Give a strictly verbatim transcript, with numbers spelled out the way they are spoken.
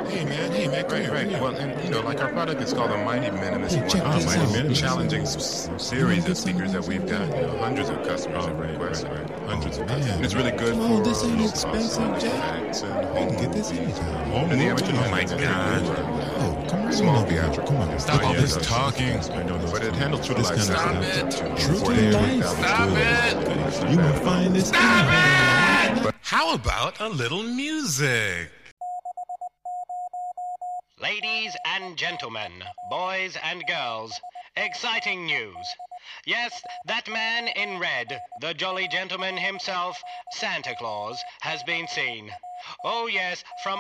Hey man, hey man, come Right, here, right. come here. Well, and you know, like our product is called the Mighty Minimalist Hey, check One. this It's out. one of the Mighty challenging Minimalist. s- series of speakers that we've got. You know, hundreds of customers Oh, have right, requested. right, right. Hundreds Oh, of customers. man. And it's really good Come for on, this ain't low cost expensive, sound Jay. effects and You home can get this movies. anytime. Home And the movies, amateur oh my license is God. really good for Oh, come right small on over here. theatrical. Come on. Stop Oh, all yeah, this that's- talking. I know this. But it handles true to This life kind of sound. stuff. True True to life. Stop it. You won't find this anywhere. How about a little music? Ladies and gentlemen, boys and girls, exciting news. Yes, that man in red, the jolly gentleman himself, Santa Claus, has been seen. Oh yes, from